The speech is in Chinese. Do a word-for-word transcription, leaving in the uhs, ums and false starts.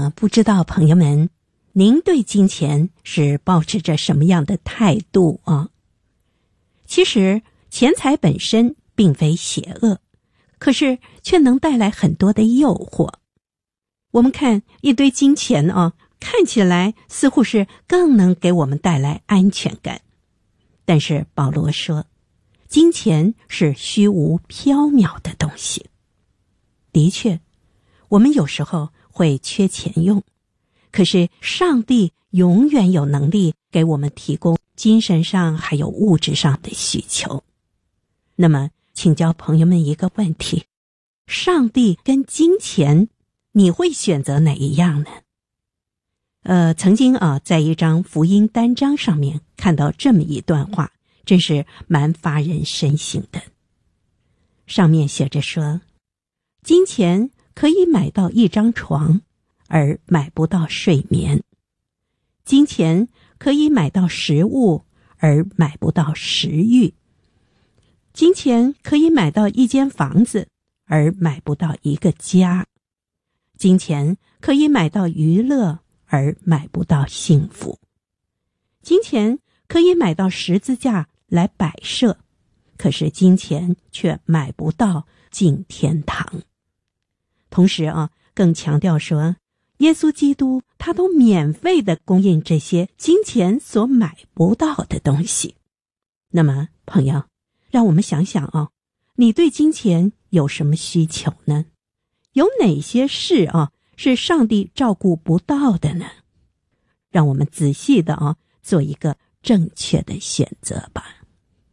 呃，不知道朋友们，您对金钱是抱持着什么样的态度啊？其实钱财本身并非邪恶，可是却能带来很多的诱惑。我们看一堆金钱啊，看起来似乎是更能给我们带来安全感。但是保罗说，金钱是虚无缥缈的东西。的确，我们有时候会缺钱用，可是上帝永远有能力给我们提供精神上还有物质上的需求。那么请教朋友们一个问题，上帝跟金钱，你会选择哪一样呢？呃，曾经啊，在一张福音单张上面看到这么一段话，真是蛮发人深省的。上面写着说，金钱可以买到一张床，而买不到睡眠；金钱可以买到食物，而买不到食欲；金钱可以买到一间房子，而买不到一个家；金钱可以买到娱乐，而买不到幸福；金钱可以买到十字架来摆设，可是金钱却买不到进天堂。同时啊，更强调说，耶稣基督他都免费的供应这些金钱所买不到的东西。那么朋友，让我们想想啊，你对金钱有什么需求呢？有哪些事啊是上帝照顾不到的呢？让我们仔细的啊做一个正确的选择吧。